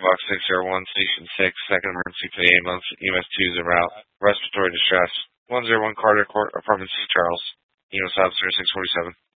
Box 601, Station 6, second emergency for the ambulance. EMS 2 is en route. Respiratory distress. 101 Carter Court, Apartment C, Charles. EMS Officer 647.